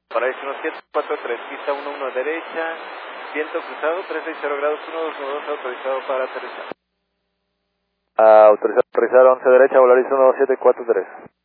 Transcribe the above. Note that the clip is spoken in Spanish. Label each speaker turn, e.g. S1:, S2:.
S1: Paraíso 1743, pista 11 derecha, viento cruzado, 360 grados, 1212, autorizado para aterrizar.
S2: Autorizado a aterrizar 11 derecha, Volaris 1743.